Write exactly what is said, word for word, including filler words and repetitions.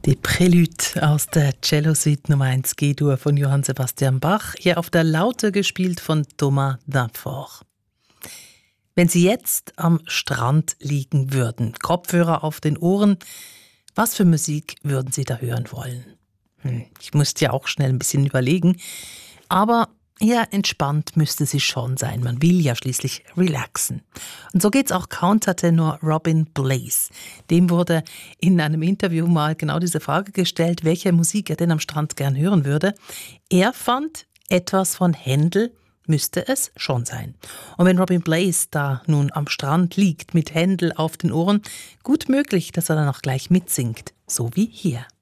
Die Prélude aus der Cello-Suite Nummer eins G-Dur von Johann Sebastian Bach, hier auf der Laute gespielt von Thomas Dinfort. Wenn Sie jetzt am Strand liegen würden, Kopfhörer auf den Ohren, was für Musik würden Sie da hören wollen? Hm, ich musste ja auch schnell ein bisschen überlegen, aber ja, entspannt müsste sie schon sein. Man will ja schließlich relaxen. Und so geht's auch Countertenor Robin Blaze. Dem wurde in einem Interview mal genau diese Frage gestellt, welche Musik er denn am Strand gern hören würde. Er fand, etwas von Händel müsste es schon sein. Und wenn Robin Blaze da nun am Strand liegt mit Händel auf den Ohren, gut möglich, dass er dann auch gleich mitsingt, so wie hier.